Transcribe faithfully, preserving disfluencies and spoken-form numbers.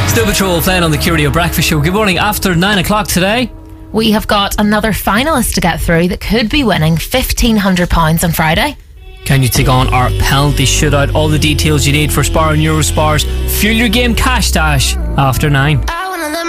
Snow Patrol playing on the Curio Breakfast Show. Good morning. After nine o'clock today, we have got another finalist to get through that could be winning fifteen hundred pounds on Friday. Can you take on our penalty shootout? All the details you need for Spar and Eurospars Fuel Your Game Cash Dash after nine. I wanna let